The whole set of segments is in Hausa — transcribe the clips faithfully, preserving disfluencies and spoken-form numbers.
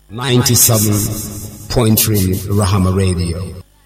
ninety-seven point three Rahama Radio.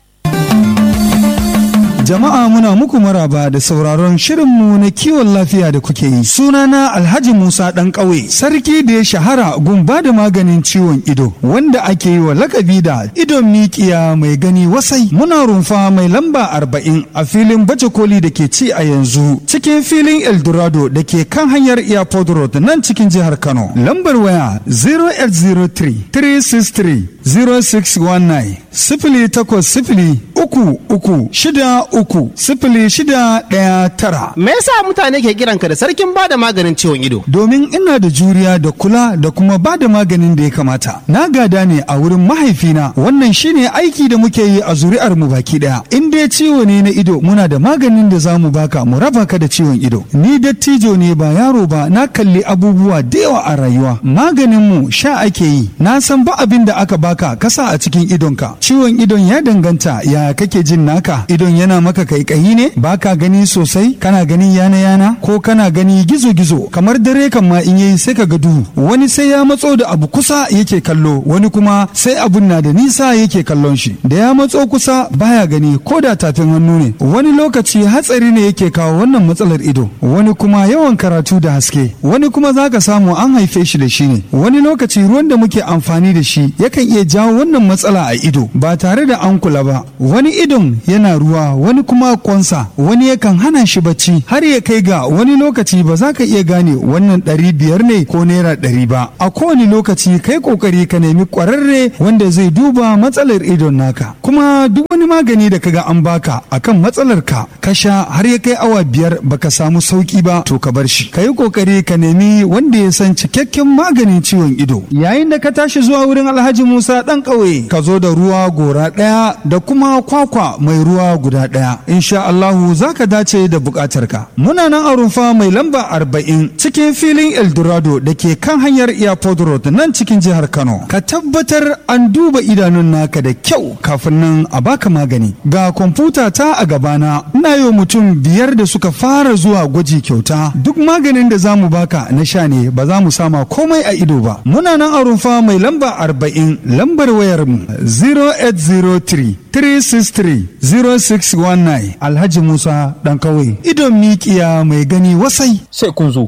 Jama'a muna muku maraba da sauraron shirinmu na kiwon lafiya da kuke yi. Sunana Alhaji Musa ɗan ƙauye, sarki da ya shahara gun ba da maganin ciwon ido, wanda ake yi wa lakabi da idon mikiya mai gani wasai. Muna rumfa mai lamba arba'in a filin baje koli da ke ci a yanzu, cikin filin Eldorado da ke kan hanyar Airport Road nan cikin jihar Kano. Lambar waya zero eight zero three, three six three, zero six one nine, sifili takwas sifili uku uku shida uku sifili shida ɗaya tara. Me yasa mutane ke kiranka da sarkin bada maganin ciwon ido? Domin ina da juriya da kula da kuma bada maganin da ya kamata. Na gada ne a wurin mahaifina. Wannan shine aiki da muke yi a zuri'ar mu baki daya. In dai ciwo ne na ido, muna da maganin da zamu baka mu raba ka da ciwon ido. Ni dattijo ne ba yaro ba, na kalli abubuwa da yawa a rayuwa. Maganin mu sha ake yi. Na san ba abin da aka baka kasa a cikin idonka. Ciwon idon ya danganta ya kake jin naka. Idon yana maka kaikayi ne, baka gani sosai, kana gani yana yana ko kana gani gizo gizo, kamar dare kan ma in yayi sai ka ga duhu. Wani sai ya matso da abu kusa yake kallo, wani kuma sai abun na da nisa yake kallon shi. Da ya matso kusa baya gani ko da tafin hannu ne. Wani lokaci hatsari ne yake kawo wannan matsalar ido, wani kuma yawan karatu da haske, wani kuma zaka samu an haife shi da shi ne. Wani lokaci ruwan da muke amfani da shi yakan iya jawo wannan matsala a ido ba tare da an kula ba. Wani idon yana ruwa, wani kuma kwansa, wani yakan hana shi bacci har ya kai ga wani lokaci ba za ka iya gane wannan ɗari biyar ne ko naira ɗari ba. A kowane lokaci kai kokari ka nemi ƙwararre wanda zai duba matsalar idon naka. Kuma duk wani magani da kaga an baka akan matsalar ka ka sha har ya kai awa biyar baka samu sauki ba, to ka bar shi. Ka yi kokari ka nemi wanda ya san cikakken maganin ciwon ido. Yayin da ka tashi zuwa wurin Alhaji Musa ɗan ƙauye, ka zo da ruwa gora ɗaya da kuma kwakwa mai ruwa guda ɗaya. Insha Allahu za ka dace da buƙatarka. Muna nan a rumfa mai lamba arba'in cikin filin Eldorado da ke kan hanyar Airport Road nan cikin jihar Kano. Ka tabbatar an duba idanun naka da kyau kafin nan a baka magani. Ga kwamfuta ta a gabana, ina yi mutum biyar da suka fara zuwa gwaji kyauta. Duk maganin da za mu baka na sha ne, ba za mu sama komai a ido ba. Muna nan a rumfa mai lamba arba'in, lambar wayar mu zero eight zero three, three six three, zero six one nine. Alhaji Musa ɗan ƙauye, idon mikiya mai gani wasai. Sai kun zo.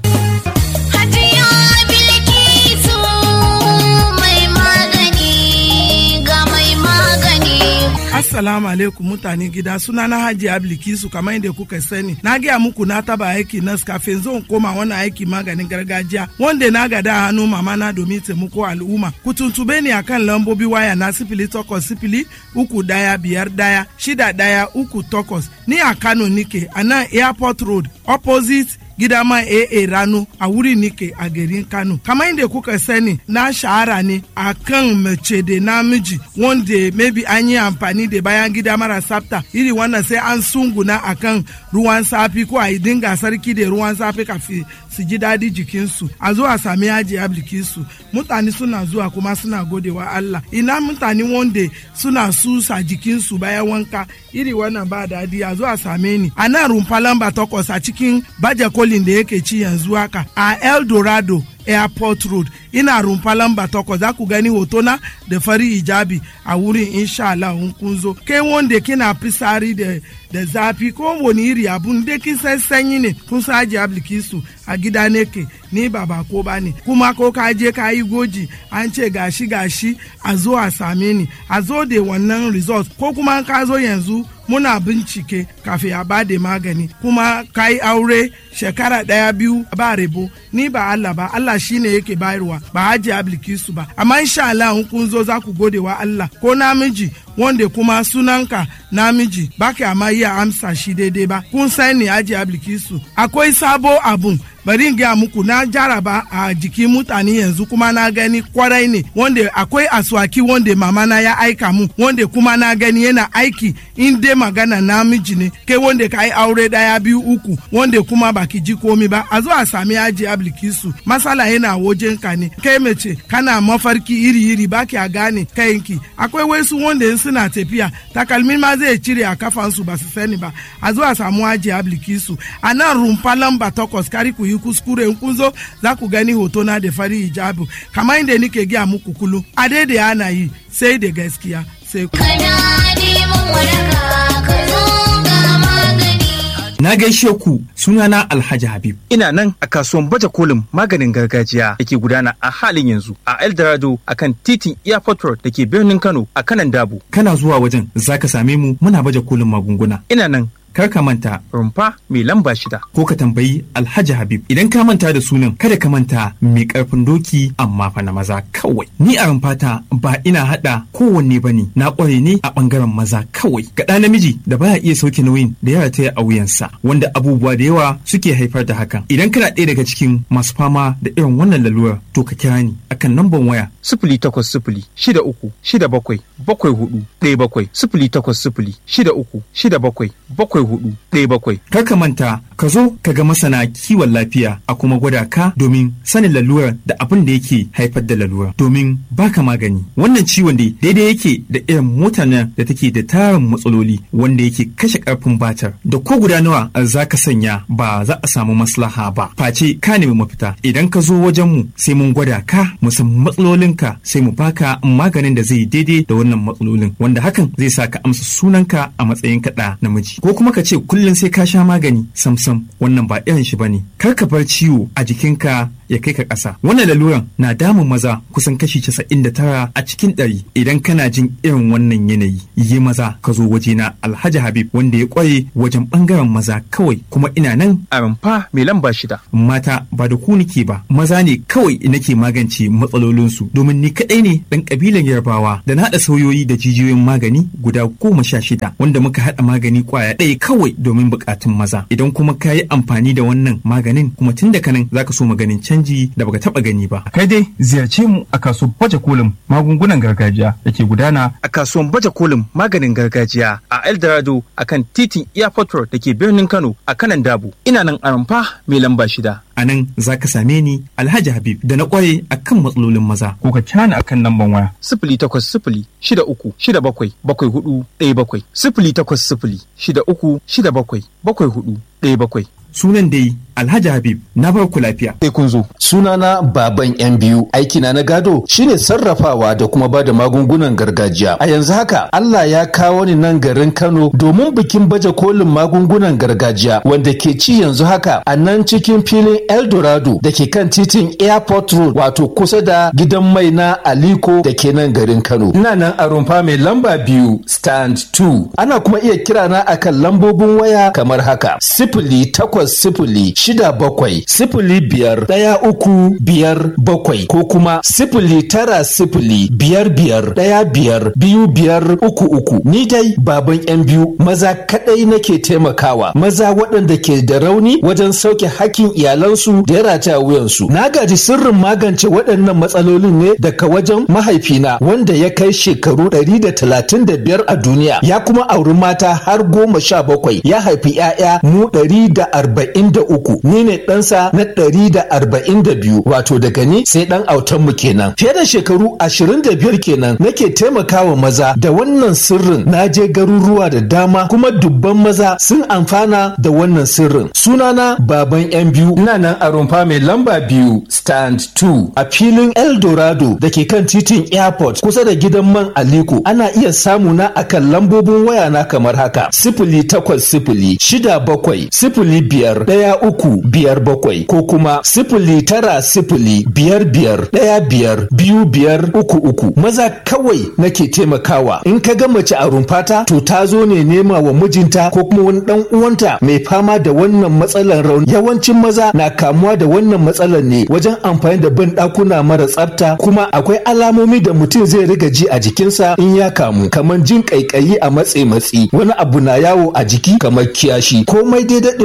Assalamu alaikum mutane gida, suna na Haji Ablikisu. Kamar yadda kuka sani, na gaya muku na taba aiki nas kafin zan koma wannan aiki maganin gargajiya wanda na gada hannu mama na domin taimako al'umma. Ku tuntube ni akan lambobi waya na sifili takwas sifili uku daya biyar daya shida daya uku takwas. Ni a Kano nike a nan Airport Road opposite Gidama A A Rano a wuri nike a garin Kano. Kamar yadda kuka sani, na shahara ne a kan mace da namiji wanda maybe an yi amfani da bayan gida mara tsafta, iri wannan sai an sunguna a kan ruwan safi ko a yi dinga sarki da ruwan safi kafin su ji daɗi jikinsu. A zo a sami Haji Ablikisu. Mutane suna zuwa kuma suna godewa Allah. Ina mutane wanda suna susa jikinsu bayan wanka, iri wannan ba daɗi, a zo a same ni a nan rumfa lamba takwas a cikin baje kolin da yake ci yanzu haka a Eldorado Airport Road. Ina rumfa lamba takwas, za ku gani hotona da fari hijabi a wurin. Insha Allah in kun zo, kai wanda kina fisari da da zafi ko wani iri abun da kin san sanyi ne, kun sa Haji Ablikisu a gida ne ke, ni ba ba ko ba ne. Kuma ko ka je ka yi goji an ce gashi gashi, a zo a same ni, a zo da wannan result, ko kuma ka zo yanzu muna bincike kafin a ba da magani. Kuma ka yi aure shekara ɗaya biyu ba rebo, ni ba Allah ba, Allah shine yake bayarwa, ba Haji Ablikisu ba. Amma insha Allah in kun zo za ku gode wa Allah. Ko namiji wanda kuma sunanka namiji baka amma iya amsa shi daidai ba, kun sani Haji Ablikisu akwai sabo abun. Bari in gaya muku, na jaraba a jikin mutane yanzu kuma na gani kwarai ne, wanda akwai aswaki wanda mama na ya aika mu, wanda kuma na gani yana aiki in dai magana namiji ne. Kai wanda ka yi aure daya biyu uku wanda kuma baki ji komi ba, a zo a sami Haji Ablikisu. Masala yana wajen ka ne, kai mace kana mafarki iri iri baki a gane kayanki. Akwai wasu wanda suna tafiya takalmin ma zai cire a kafansu ba su sani ba. A zuwa samu Hajiya Bilkisu a nan rumfa lamba takwas, kari ku yi kuskure, in kun zo za ku gani hoto na da fari hijabu kamar inda nike gaya muku kullum. A daidai ana yi sai da gaskiya sai ku. Na gaishe ku, sunana Alhaji Habib. Ina nan a kasuwan baje kolin maganin gargajiya da ke gudana a halin yanzu a Eldorado akan titin Airport Road da ke birnin Kano a kanan Dabo. Kana zuwa wajen zaka same mu muna baje kolin magunguna. Ina nan kar ka manta rumfa mai lamba shida ko ka tambayi Alhaji Habib. Idan ka manta da sunan kada ka manta mai karfin doki amma fa na maza kawai. Ni a rumfata ba ina hada kowanne bane, na kware ne a bangaren maza kawai. Ga ɗa namiji da baya iya sauke nauyin da ya rataya a wuyansa, wanda abubuwa da yawa suke haifar da hakan. Idan kana ɗaya daga cikin masu fama da irin wannan lalurar to ka kira ni akan namban waya sifili takwas sifili shida uku shida bakwai bakwai hudu ɗaya bakwai sifili takwas sifili shida uku shida bakwai bakwai hudu ɗaya bakwai. Kar ka manta ka zo ka ga masana kiwon lafiya a kuma gwada ka domin sanin lalurar da abin da yake haifar da lalurar domin baka magani. Wannan ciwon dai daidai yake da irin motar nan da take da tarin matsaloli wanda yake kashe karfin batar da ko guda nawa za ka sanya ba za a samu maslaha ba face ka nemi mafita. Idan ka zo wajen mu sai mun gwada ka mu san matsalolinka sai mu baka maganin da zai daidai da wannan matsalolin, wanda hakan zai sa ka amsa sunanka a matsayin kaɗa namiji, ko kuma ka ce kullum sai ka sha magani. Samsam wannan ba irin shi bane. Kar ka bar ciwo a jikinka ya kai ka ƙasa. Wannan laluran na damun maza kusan kashi casa'in da tara a cikin ɗari. Idan kana jin irin wannan yanayi yi maza ka zo wajena Alhaji Habib wanda ya ƙware wajen ɓangaren maza kawai, kuma ina nan a rumfa mai lamba shida. Mata ba da ku nake ba, maza ne kawai nake magance matsalolinsu domin ni kaɗai ne ɗan ƙabilan Yarbawa da na haɗa sauyoyi da jijiyoyin magani guda goma sha shida wanda muka haɗa magani ƙwaya ɗaya kawai domin buƙatun maza. Idan kuma ka yi amfani da wannan maganin kuma tun da kanan zaka so maganin canji da baka taba gani ba. Kai dai ziyarce mu a kasuwar baje kolin magungunan gargajiya da ke gudana a kasuwar baje kolin maganin gargajiya a Eldorado akan titin Airport Road da ke birnin Kano a kanan Dabo. Ina nan a rumfa mai lamba shida. A nan za ka same ni Alhaji Habib da na kware a kan matsalolin maza. Ko ka kira ni a kan lambar waya. Sifili takwas sifili shida uku shida bakwai bakwai hudu ɗaya bakwai. Sifili takwas sifili shida uku shida bakwai bakwai hudu ɗaya bakwai. Sunan dai Alhaji Habib, na bar ku lafiya. Sai kun zo. Sunana Baban yan biyu. Aikina na gado shine sarrafawa da kuma bada magungunan gargajiya. A yanzu haka Allah ya kawo ni nan garin Kano domin bikin baje kolin magungunan gargajiya wanda ke ci yanzu haka a nan cikin filin Eldorado da ke kan titin Airport Road, wato kusa da gidan mai na Aliko da ke nan garin Kano. Ina nan a rumfa mai lamba biyu stand two. Ana kuma iya kira na akan lambobin waya kamar haka: sifili takwas sifili shida bakwai sifili biyar ɗaya uku biyar bakwai ko kuma sifili tara sifili biyar biyar ɗaya biyar biyu biyar uku uku. Ni dai Baban yan biyu, maza kaɗai nake taimakawa, maza waɗanda ke da rauni wajen sauke hakkin iyalansu da ya rataya wuyansu. Na gaji sirrin magance waɗannan matsalolin ne daga wajen mahaifina wanda ya kai shekaru ɗari da talatin da biyar a duniya, ya kuma auri mata har goma sha bakwai, ya haifi 'ya'ya mu ɗari da arba'in da uku. Ni ne ɗansa na ɗari da arba'in da biyu, wato daga ni sai ɗan autanmu kenan. Fiye da shekaru ashirin da biyar kenan nake taimakawa maza da wannan sirrin. Na je garuruwa da dama kuma dubban maza sun amfana da wannan sirrin. Sunana Baban yan biyu, ina nan a rumfa mai lamba biyu stand two a filin Eldorado da ke kan titin Airport kusa da gidan man Aliko. Ana iya samu na akan lambobin waya na kamar haka: sifili takwas sifili shida bakwai sifili biyar ɗaya uku biyar bakwai ko kuma sifili tara sifili biyar biyar ɗaya biyar biyu biyar uku uku. Maza kawai nake taimakawa. In ka ga mace a rumfata to ta zo ne nema wa mijinta ko kuma wani dan uwanta mai fama da wannan matsalar rauni. Yawancin maza na kamuwa da wannan matsalar ne wajen amfani da ban ɗakuna mara tsafta, kuma akwai alamomi da mutum zai riga ji a jikinsa in ya kamu, kamar jin kaikayi a matse matsi, wani abu na yawo a jiki kamar kiyashi. Komai dai daɗewa wannan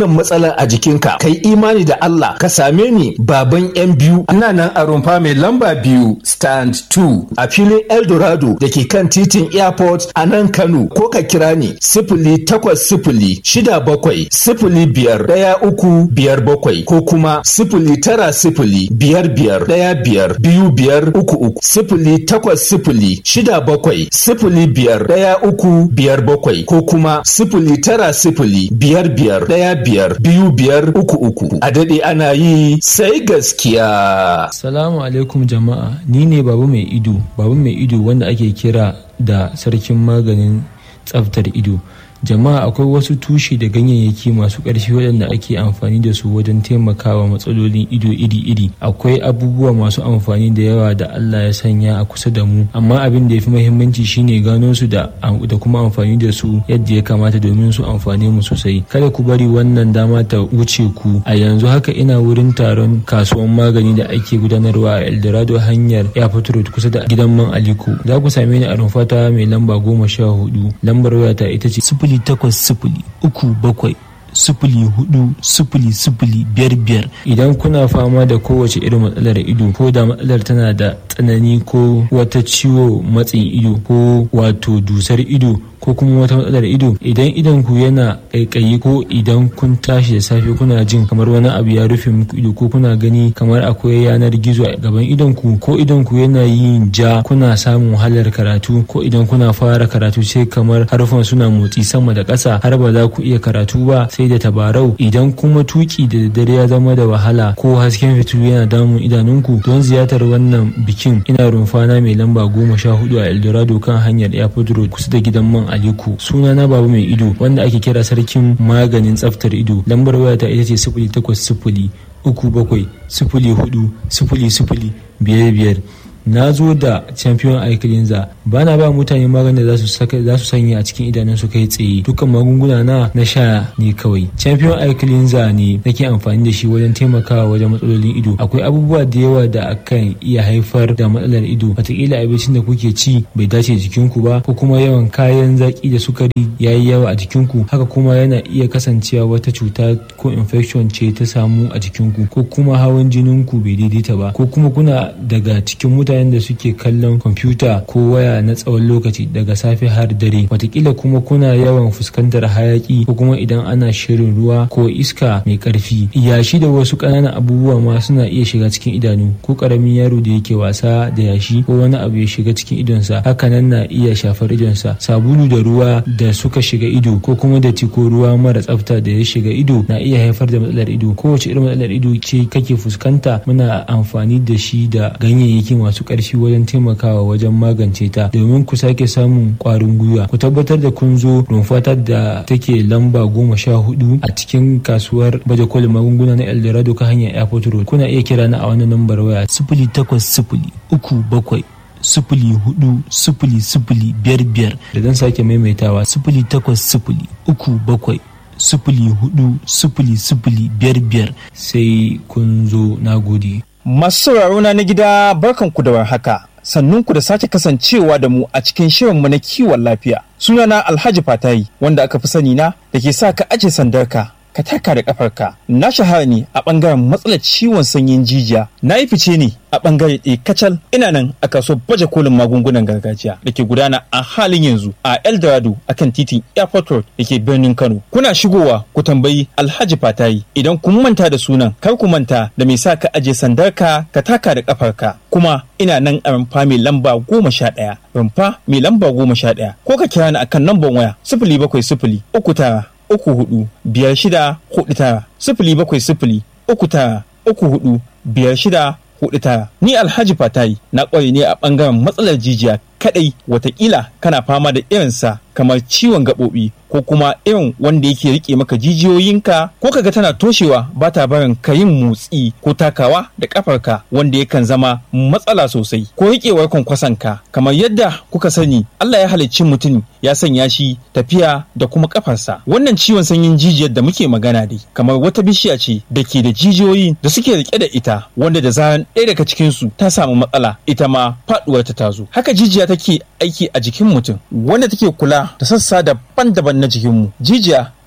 wannan matsalar a jikinka kai imani da Allah ka same ni baban yan biyu ina nan a rumfa mai lamba biyu stand two a filin Eldorado da ke kan titin airport a nan Kano ko ka kira ni sifili takwas sifili shida bakwai sifili biyar ɗaya uku biyar bakwai ko kuma sifili tara sifili biyar biyar ɗaya biyar biyu biyar uku uku sifili takwas sifili shida bakwai sifili biyar ɗaya uku biyar bakwai ko kuma sifili tara sifili biyar biyar ɗaya biyar biyu biyar uku uku a daɗe ana yi sai gaskiya. Salamu alaikum jama'a, ni ne Babu Mai Ido, Babu Mai Ido wanda ake kira da sarkin maganin tsaftar ido. Jama'a, akwai wasu tushe da ganyayyaki masu ƙarfi waɗanda ake amfani da su wajen taimakawa matsalolin ido iri-iri. Akwai abubuwa masu amfani da yawa da Allah ya sanya a kusa da mu, amma abin da ya fi muhimmanci shine gano su da da kuma amfani da su yadda ya kamata domin su amfane mu sosai. Kada ku bari wannan dama ta wuce ku. A yanzu haka ina wurin taron kasuwan magani da ake gudanarwa a Eldorado hanyar Airport Road kusa da gidan man Aliko. Za ku same ni a rumfata mai lamba goma sha hudu. Lambar wayata ita ce sifili takwas sifili uku bakwai sifili hudu sifili sifili biyar biyar. Idan kuna fama da kowace irin matsalar ido, ko da matsalar tana da tsanani ko wata ciwo matsin ido ko wato dusar ido ko kuma wata matsalar ido, idan idan ku yana kaikayi ko idan kun tashi da safe kuna jin kamar wani abu ya rufe muku ido ko kuna gani kamar akwai yanar gizo a gaban idon ku ko idan ku yana yin ja, kuna samun wahalar karatu ko idan kuna fara karatu sai kamar harfan suna motsi sama da ƙasa har ba za ku iya karatu ba sai da tabarau. Idan kuma tuki da daddare ya zama da wahala ko hasken fitilu yana damun idanunku, don ziyartar wannan bikin ina rumfana mai lamba goma sha hudu a Eldorado kan hanyar Airport Road kusa da gidan man Aliko. Suna na Babu Mai Ido wanda ake kira sarkin maganin tsaftar ido. Lambar wayata ita ce sifili takwas sifili uku bakwai sifili hudu sifili sifili biyar biyar. Na zo da champion eye cleanser, ba na ba mutane maganin da za su sanya a cikin idanunsu kai tsaye. Dukkan magunguna na na sha ne kawai. Champion eye cleanser ne nake amfani da shi wajen taimakawa wajen matsalolin ido. Akwai abubuwa da yawa da akan iya haifar da matsalar ido. Wataƙila abincin da kuke ci bai dace jikinku ba, ko kuma yawan kayan zaki da sukari ya yi yawa a jikinku. Haka kuma yana iya kasancewa wata cuta ko infection ce ta samu a jikinku, ko kuma hawan jininku bai daidaita ba, ko kuma kuna daga cikin mutane da suke kallon kwamfuta ko waya na tsawon lokaci daga safe har dare. Watakila kuma kuna yawan fuskantar hayaki, ko kuma idan ana shirin ruwa ko iska mai karfi, yashi da wasu ƙananan abubuwa ma suna iya shiga cikin idanu, ko ƙaramin yaro da yake wasa da yashi ko wani abu ya shiga cikin idonsa, hakanan na iya shafar idonsa. Sabulu da ruwa da suka shiga ido, ko kuma datti ko ruwa mara tsafta da ya shiga ido na iya haifar da matsalar ido. Kowace irin matsalar ido ce kake fuskanta, muna amfani da shi da ganyayyaki masu ƙarfi wajen taimakawa wajen magance ta. Domin ku sake samun ƙwarin gwiwa, ku tabbatar da kun zo rumfata da take lamba goma sha hudu a cikin kasuwar baje kolin magunguna na Eldorado ka hanyar Airport Road. Kuna iya kira na a wannan lambar waya sifili takwas sifili uku bakwai sifili hudu sifili sifili biyar biyar. Da zan sake maimaitawa sifili takwas sifili uku bakwai sifili hudu sifili sifili biyar biyar. Sai kun zo, na gode. Masu sauraro na gida, barkanku da warhaka. Sannunku da sake kasancewa da mu a cikin shirinmu na kiwon lafiya. Sunana Alhaji Fatayi, wanda aka fi sani na da ke sa ka aje sandarka ka taka da kafarka. Na shahara ne a bangaren matsalar ciwon sanyin jijiya. Na yi fice ne a bangare ɗaya kacal. Ina nan a kasuwar baje kolin magungunan gargajiya da ke gudana a halin yanzu a Eldorado akan titin Airport Road da ke birnin Kano. Kuna shigowa ku tambayi Alhaji Fatayi. Idan kun manta da sunan, kar ku manta da mai sa ka aje sandarka ka taka da kafarka. Kuma ina nan a rumfa mai lamba goma sha ɗaya. Rumfa mai lamba goma sha ɗaya. Ko ka kira ni akan lambar waya sifili bakwai sifili uku tara uku hudu biyar shida hudu tara, sifili bakwai sifili uku tara uku hudu biyar shida hudu tara. Ni Alhaji Fatayi na ƙware ne a ɓangaren matsalar jijiya kadai. Watakila kana fama da irinsa kamar ciwon gaɓoɓi, ko kuma irin wanda yake rike maka jijiyoyinka, ko kaga tana toshewa ba ta barin ka yin motsi ko takawa da kafarka, wanda yakan zama matsala sosai, ko rikewar kwankwasanka. Kamar yadda kuka sani, Allah ya halicci mutum ya sanya shi tafiya da kuma kafarsa. Wannan ciwon sanyin jijiyar da muke magana dai kamar wata bishiya ce da ke da jijiyoyi da suke rike da ita, wanda da zaran ɗaya daga cikinsu ta samu matsala, ita ma faɗuwar ta tazo. Haka jijiya take aiki a jikin mutum, wanda take kula da sassa daban-daban na jikinmu. Jijiya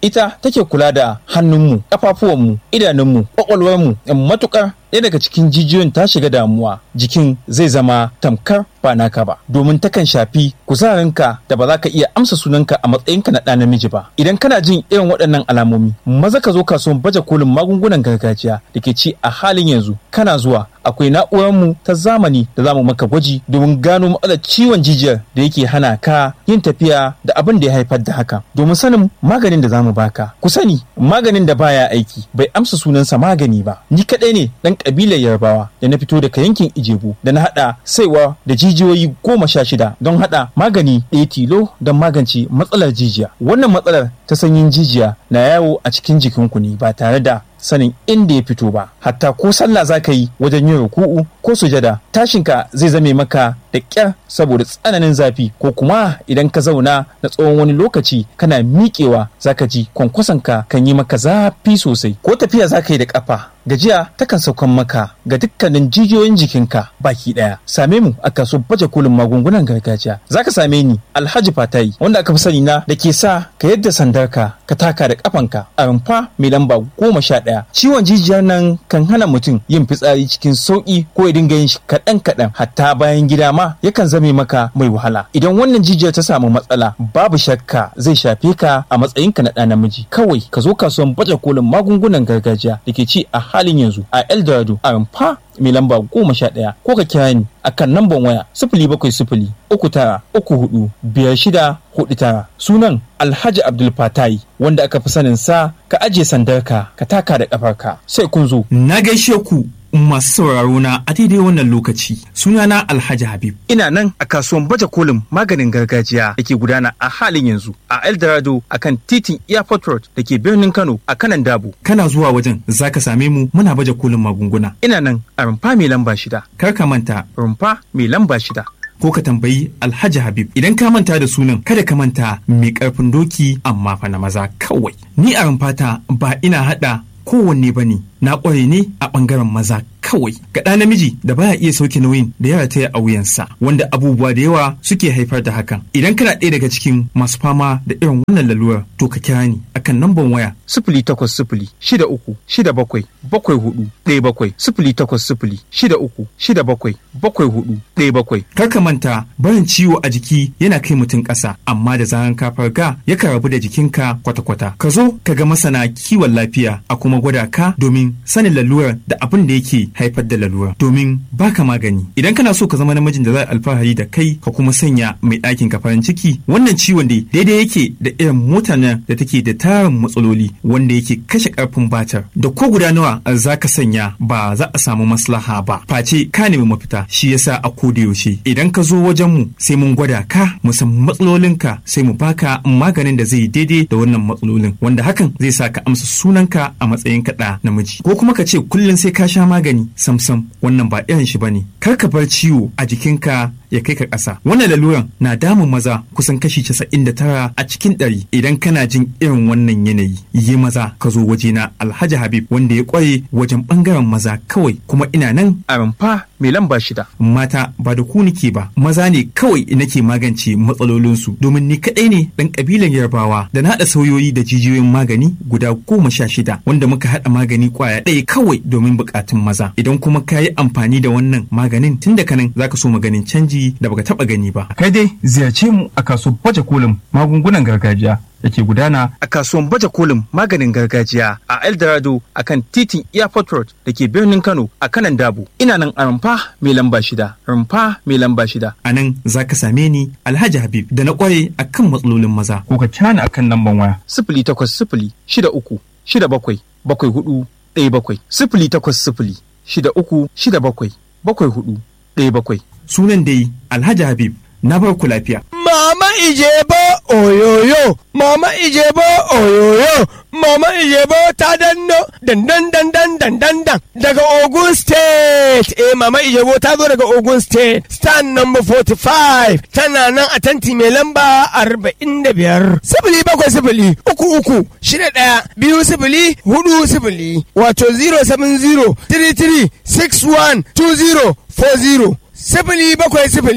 ita take kula da hannunmu, ƙafafuwanmu, idanunmu, ƙwaƙwalwarmu, matuƙar ɗaya daga cikin jijiyoyin ta shiga damuwa, jikin zai zama tamkar ba naka ba, domin takan shafi kuzarinka da ba za ka iya amsa sunanka a matsayinka na ɗa namiji ba. Idan kana jin irin waɗannan alamomi, maza ka zo kasuwan baje kolin magungunan gargajiya da ke ci a halin yanzu. Kana zuwa, akwai na'urarmu ta zamani da za mu maka gwaji domin gano matsalar ciwon jijiyar da yake hana ka yin tafiya da abin da ya haifar da haka, domin sanin maganin da za mu baka. Ku sani, maganin da baya aiki bai amsa sunansa magani ba. Ni kaɗai ne ɗan ƙabilar Yarbawa da na fito daga yankin Ijebu da na haɗa saiwa da jijiyoyi goma sha shida don haɗa magani ɗaya tilo don magance matsalar jijiya. Wannan matsalar ta sanyin jijiya na yawo a cikin jikinku ne ba tare da sanin inda ya fito ba. Hatta ko sallah za ka yi wajen yin ruku'u ko sujada, tashinka zai zame maka da ƙyar saboda tsananin zafi, ko kuma idan ka zauna na tsawon wani lokaci kana miƙewa za ka ji kwankwasonka kan yi maka zafi sosai, ko tafiya za ka yi da ƙafa gajiya takan saukan maka ga dukkanin jijiyoyin jikinka baki ɗaya. Same mu a kasuwar baje kolin magungunan gargajiya. Za ka same ni Alhaji Fatayi, wanda aka fi sani na da ke sa ka yadda sandarka ka taka da ƙafanka a rumfa mai lamba goma sha ɗaya. Ciwon jijiyar nan kan hana mutum yin fitsari cikin sauƙi ko ya dinga yin shi kaɗan kaɗan, hatta bayan gida ma yakan zame maka mai wahala. Idan wannan jijiyar ta samu matsala, babu shakka zai shafe ka a matsayinka na ɗa namiji. Kawai ka zo kasuwan baje kolin magungunan gargajiya da ke ci a halin yanzu a Eldorado a rumfa mai lamba goma sha ɗaya, ko ka kira ni akan namban waya sifili bakwai sifili uku tara uku hudu biyar shida hudu tara. Sunan Alhaji Abdul Fatayi, wanda aka fi sanin sa ka ajiye sandarka ka taka da kafarka. Sai kun zo. Na gaishe ku masu sauraro na a daidai wannan lokaci. Sunana Alhaji Habib. Ina nan a kasuwan baje kolin maganin gargajiya da ke gudana a halin yanzu a Eldorado akan titin Airport Road da ke birnin Kano a kanan Dabo. Kana zuwa wajen zaka same mu muna baje kolin magunguna. Ina nan a rumfa mai lamba shida. Kar ka manta rumfa mai lamba shida. Ko ka tambayi Alhaji Habib. Idan ka manta da sunan, kada ka manta mai karfin doki amma fa na maza kawai. Ni a rumfata ba ina hada kowanne bane, na ƙware ne a ɓangaren maza kawai. Ga ɗa namiji da baya iya sauke nauyin da ya rataya a wuyansa, wanda abubuwa da yawa suke haifar da hakan. Idan kana ɗaya daga cikin masu fama da irin wannan lalurar, to ka kira ni akan namban waya sifili takwas sifili shida uku shida bakwai bakwai hudu ɗaya bakwai, sifili takwas sifili shida uku shida bakwai bakwai hudu ɗaya bakwai. Kar ka manta, barin ciwo a jiki yana kai mutum ƙasa, amma da zaran ka farga yakan rabu da jikinka kwata-kwata. Ka zo ka ga masana kiwon lafiya a kuma gwada ka domin sanin lalurar da abin da yake haifar da lalura, domin baka magani. Idan kana so ka zama namijin da za alfahari da kai ka kuma sanya mai ɗakin ka farin ciki, wannan ciwon da daidai yake da irin mota nan da take da tarin matsaloli wanda yake kashe karfin batar, da ko guda nawa za ka sanya ba za a samu maslaha ba, face ka nemi mafita. Shi yasa a koda yaushe idan ka zo wajen mu sai mun gwada ka, mu san matsalolinka, sai mu baka maganin da zai daidai da wannan matsalolin, wanda hakan zai sa ka amsa sunanka a matsayin kaɗa namiji. Ko kuma ka ce kullum sai ka sha magani, samsam wannan ba irin shi bane. Kar ka bar ciwo a jikinka ya kai ka ƙasa. Wannan laluran na damun maza kusan kashi casa'in da tara a cikin ɗari. Idan kana jin irin wannan yanayi, yi maza ka zo wajena Alhaji Habib, wanda ya ƙware wajen ɓangaren maza kawai, kuma ina nan a rumfa mai lamba shida. Mata ba da ku nike ba, maza ne kawai nake magance matsalolinsu, domin ni kaɗai ne ɗan ƙabilan Yarbawa da na haɗa sauyoyi da jijiyoyin magani guda goma sha shida, wanda muka haɗa magani ƙwaya ɗaya kawai domin buƙatun maza. Idan kuma ka yi amfani da wannan maganin, tun daga nan za ka so maganin canji da baka taba gani ba. Kai dai ziyarce mu a kasuwar baje kolin magungunan gargajiya da ke gudana a kasuwar baje kolin maganin gargajiya a Eldorado akan titin Airport Road da ke birnin Kano a kanan Dabo. Ina nan a rumfa mai lamba shida. Rumfa mai lamba shida. A nan za ka same ni Alhaji Habib da na kware akan matsalolin maza. Ko ka kira ni akan lamban waya sifili takwas sifili shida uku shida bakwai bakwai hudu ɗaya bakwai, sifili takwas sifili shida uku shida bakwai bakwai hudu ɗaya bakwai. Sunan dai Alhaji Habib. Na bar ku lafiya. Mama Ijebo oyoyo, Mama Ijebo oyoyo, Mama Ijebo ta danno dandan dandan dandan dan daga Ogun State. Eh Mama Ijebo ta zo daga Ogun State. Stand number forty-five. Tana nan a tanti mai lamba arba'in da biyar. Sifili bakwai sifili uku uku shida ɗaya biyu sifili hudu sifili. Wato zero seven zero three three six one two zero four zero. Sifili bakwai sifili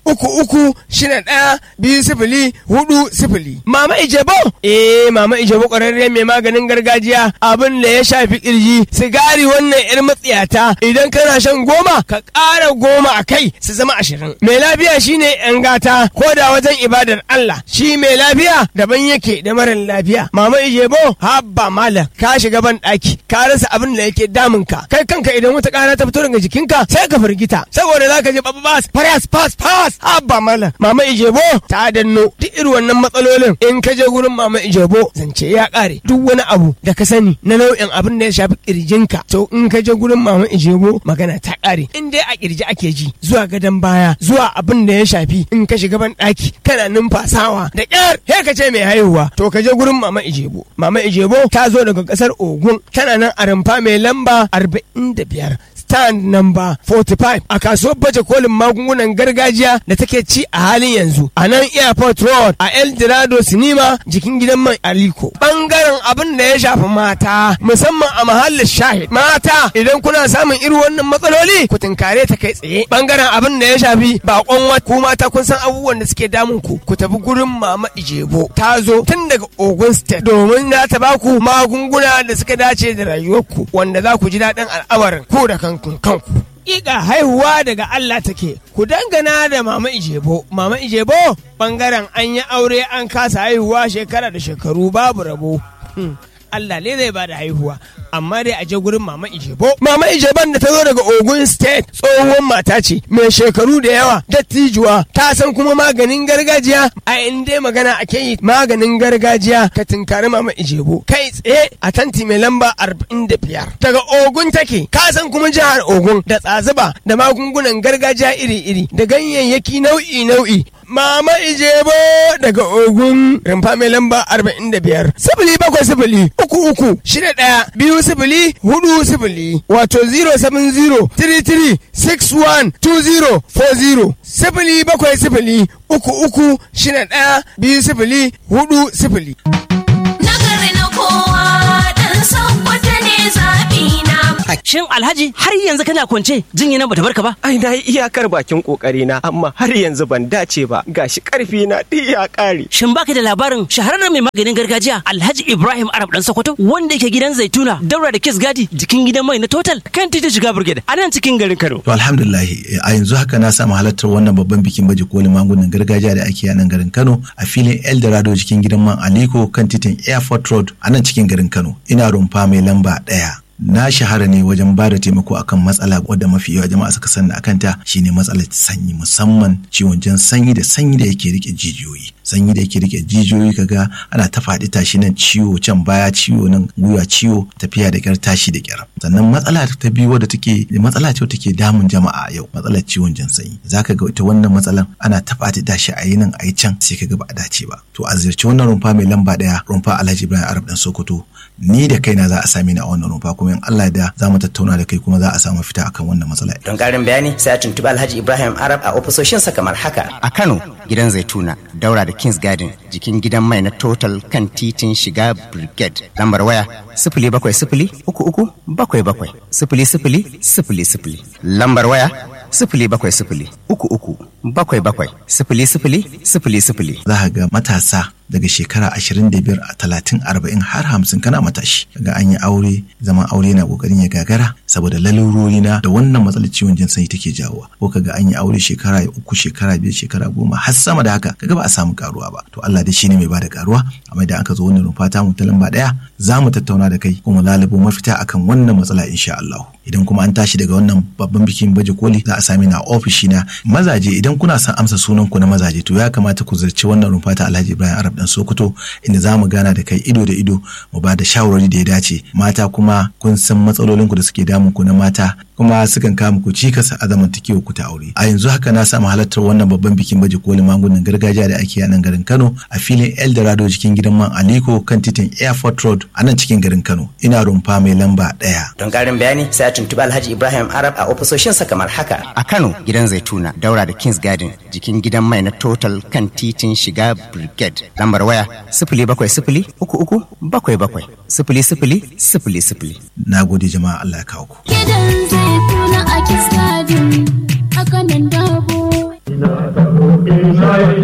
uku uku shida ɗaya biyu sifili hudu sifili. Mama Ijebo? Eh, Mama Ijebo ƙwararren mai maganin gargajiya abin da ya shafi ƙirji, sigari wannan 'yar matsiyata idan kana shan goma ka ƙara goma a kai su zama ashirin. Mai lafiya shine 'yan gata ko da wajen ibadar Allah, shi mai lafiya daban yake da marar lafiya. Mama Ijebo habba malam ka shiga ban ɗaki ka rasa abin da yake damun ka, kai kanka idan wata ƙara ta fito daga jikinka sai ka firgita saboda zaka je babas fas fas fas habba malam. Mama Ijebo ta danno duk irin wannan matsalolin in ka je gurin Mama Ijebo zance ya ƙare. Duk wani abu da ka sani na nau'in abin da ya shafi kirjinka to in ka je gurin Mama Ijebo magana ta ƙare. In dai a kirji ake ji zuwa gadon baya zuwa abin da ya shafi in ka shiga ban ɗaki kana numfasawa da ƙyar he ka ce mai haihuwa to ka je gurin Mama Ijebo. Mama Ijebo ta zo daga ƙasar Ogun, tana nan a rumfa mai lamba arba'in da biyar stand number forty-five a kasuwar baje kolin magungunan gargajiya da take ci a halin yanzu a nan airport road a El Dorado Cinema jikin gidan mai Aliko. Bangaren abin da ya shafi mata musamman a mahallin shahid mata idan kuna samun irin wannan matsaloli ku tunkare ta kai tsaye. Bangaren abin da ya shafi bakon wata ku mata kun san abubuwan da suke damun ku ku tafi gurin Mama Ijebo, ta zo tun daga Ogun State domin za ta baku magunguna da suka dace da rayuwarku wanda za ku ji daɗin al'amarin ku da kanku kanku. Iga haihuwa daga Allah take, ku dangana da Mama Ijebo. Mama Ijebo bangaren an yi aure an kasa haihuwa shekara da shekaru babu rabo. Hmm. Allah ne zai bada haihuwa amma dai a je gurin Mama Ijebo. Mama Ijeban da ta zo daga Ogun State tsohuwar mata ce mai shekaru da yawa, dattijuwa, ta san kuma maganin gargajiya. A inda magana ake yi maganin gargajiya ka tunkari Mama Ijebo kai tsaye a tanti mai lamba arba'in da biyar daga Ogun take. Ka san kuma jihar Ogun da tsazuba da magungunan gargajiya iri-iri da ganyayyaki nau'i-nau'i. Mama Ijebo daga Ogun rumfa mai lamba arba'in da biyar sifili bakwai sifili uku uku shida ɗaya biyu sifili hudu sifili wato zero seven zero three three six one two zero four zero sifili bakwai sifili uku uku shida ɗaya biyu sifili hudu sifili. Nagari na kowa dan sakwata ne zaɓi na. Shin Alhaji har yanzu kana kwance jinya nan bata barka ba? Ai na yi iyakar bakin kokari na amma har yanzu ban dace ba, gashi karfi na duk ya kare. Shin baka da labarin shahararren mai maganin gargajiya Alhaji Ibrahim Arab dan Sokoto wanda yake gidan Zaituna daura da Kiss Gadi jikin gidan mai na Total kan titin shiga Brigade a nan cikin garin Kano. To alhamdulillah a yanzu haka na samu halartar wannan babban bikin baje kolin magungunan gargajiya da ake a nan garin Kano a filin El Dorado jikin gidan man Aliko kan titin Airport Road a nan cikin garin Kano. Ina rumfa mai lamba ɗaya. Na shahara ne wajen ba da taimako akan matsala wadda mafi yawa jama'a suka sani akan ta shine matsalar sanyi, musamman ciwon jan sanyi da sanyi da yake rike jijiyoyi. Sanyi da yake rike jijiyoyi kaga ana ta faɗi tashi nan ciwo can baya ciwo nan gwiwa ciwo tafiya da kyar tashi da kyar. Sannan matsala ta biyu wadda take matsala ce take damun jama'a yau matsalar ciwon jan sanyi. Zaka ga ita wannan matsalan ana ta faɗi tashi a yi nan a yi can sai kaga ba a dace ba. To a ziyarci wannan rumfa mai lamba ɗaya rumfa Alhaji Ibrahim Arab dan Sokoto. Ni da kaina za a sami ni a wannan rumfa kuma in Allah da za mu tattauna da kai kuma za a samu fita akan wannan matsala. Don karin bayani sai a tuntuɓi Alhaji Ibrahim Arab a ofisoshinsa kamar haka. A Kano gidan Zaituna daura da Kings Garden jikin gidan mai na Total kan titin shiga Brigade. Lambar waya sifili bakwai sifili uku uku bakwai bakwai sifili sifili sifili sifili. Lambar waya sifili bakwai sifili uku uku bakwai bakwai sifili sifili sifili sifili. Za ka ga matasa daga shekara ashirin da biyar a talatin arba'in har hamsin kana matashi daga an yi aure zaman aure na kokarin ya gagara saboda lalurori na da wannan matsalar ciwon jin sanyi take jawowa ko kaga an yi aure shekara uku shekara biyar shekara goma har sama da haka kaga ba a samu karuwa ba. To Allah dai shine mai bada karuwa, amma idan aka zo wannan rumfa ta mu ta lamba daya za mu tattauna da kai kuma lalubo mafita akan wannan matsala insha Allah. Idan kuma an tashi daga wannan babban bikin baje koli za a sami na ofishi na mazaje. Idan kuna son amsa sunan ku na mazaje to ya kamata ku zarci wannan rumfa ta Alhaji Ibrahim Arab dan Sokoto inda za mu gana da kai ido da ido mu ba da shawarwari da ya dace. Mata kuma kun san matsalolin ku da suke damun ku na mata kuma sukan kawo muku cikas a zamantakewar ku ta aure. A yanzu haka na samu halartar wannan babban bikin baje kolin magungunan gargajiya da ake a nan garin Kano a filin El Dorado cikin gidan man Aliko kan titin Airport Road a nan cikin garin Kano. Ina rumfa mai lamba ɗaya. Don karin bayani sai a tuntuɓi Alhaji Ibrahim Arab a ofisoshinsa kamar haka. A Kano gidan Zaituna daura da Kings Garden jikin gidan mai na Total kan titin shiga Brigade. Lambar waya sifili bakwai sifili uku uku bakwai bakwai sifili sifili sifili sifili. Na gode jama'a, Allah ya kawo ku. Gidan Zaituna a Kings Garden a kanan dabo.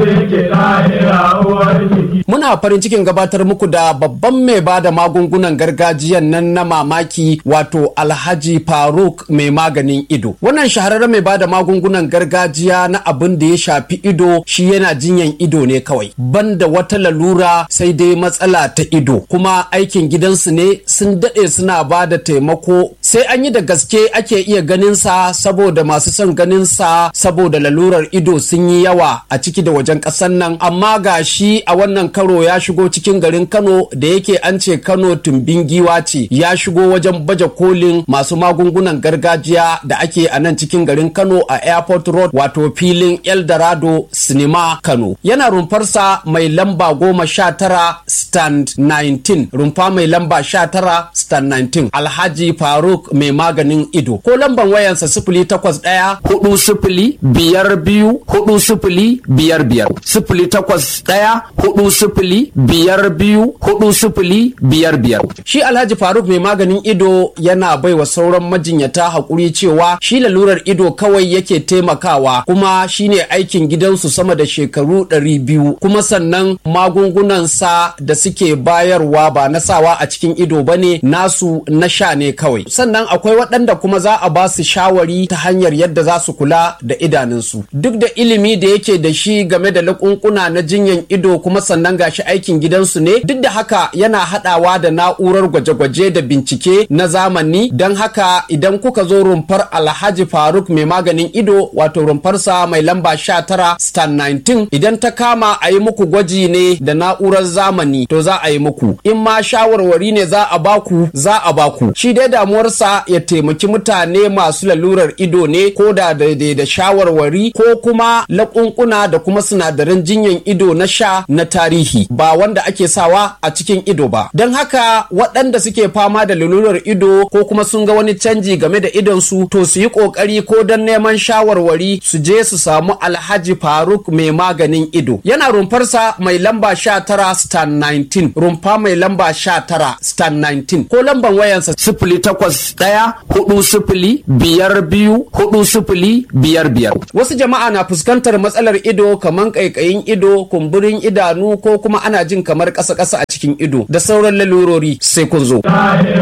Muna farin cikin gabatar muku da babban mai ba da magungunan gargajiyan nan na mamaki wato Alhaji Faruk mai maganin ido. Wannan shahararren mai ba da magungunan gargajiya na abin da ya shafi ido shi yana jinyan ido ne kawai. Banda wata lalura sai dai matsala ta ido. Kuma aikin gidansu ne sun daɗe suna ba da taimako. Sai an yi da gaske ake iya ganin sa saboda masu son ganin sa saboda lalurar ido sun yi yawa a ciki da wajen ƙasar nan. Amma ga shi a wannan karo ya shigo cikin garin Kano da yake an ce Kano tumbin giwa ce, ya shigo wajen baje kolin masu magungunan gargajiya da ake a nan cikin garin Kano a Airport Road wato filin Eldorado Cinema Kano. Yana rumfarsa mai lamba goma sha tara stand nineteen, rumfa mai lamba sha tara stand nineteen, Alhaji Faruk mai maganin ido. Ko lamban wayansa sifili takwas ɗaya hudu sifili biyar biyu hudu sifili biyar biyar, sifili takwas ɗaya hudu sifili biyar biyu hudu sifili biyar biyar. Shi Alhaji Faruk mai maganin ido yana baiwa sauran majinyata haƙuri cewa shi lalurar ido kawai yake taimakawa, kuma shine aikin gidansu sama da shekaru ɗari biyu, kuma sannan magungunansa da suke bayarwa ba na sawa a cikin ido bane, nasu na sha ne kawai. Sannan akwai waɗanda kuma za a ba su shawari ta hanyar yadda za su kula da idanunsu. Duk da ilimi da yake da shi game da lakunkuna na jinyan ido kuma sannan gashi aikin gidansu ne, duk da haka yana haɗawa da na'urar gwaje-gwaje da bincike na zamani. Don haka idan kuka zo rumfar Alhaji Faruk mai maganin ido wato rumfarsa mai lamba sha tara stand nineteen, idan ta kama a yi muku gwaji ne da na'urar zamani to za a yi muku, in ma shawarwari ne za a baku za a baku. Shi dai damuwarsa ya taimaki mutane masu lalurar ido ne, ko da daidai da shawarwari ko kuma lakunkuna da kuma sinadaran jinyan ido na sha na tarihi, ba wanda ake sawa a cikin ido ba. Don haka waɗanda suke fama da lalurar ido ko kuma sun ga wani canji game da idonsu to su yi ƙoƙari ko don neman shawarwari su je su samu Alhaji Faruk mai maganin ido. Yana rumfarsa mai lamba sha tara stand nineteen, rumfa mai lamba sha tara stand nineteen, ko lamban wayansa sifili takwas ɗaya hudu sifili biyar biyu hudu sifili biyar biyar. Wasu jama'a na fuskantar matsalar ido kamar ƙaiƙayin ido, kumburin idanu ko kuma ana jin kamar ƙasa-ƙasa a cikin ido da sauran lalurori, sai kun zo.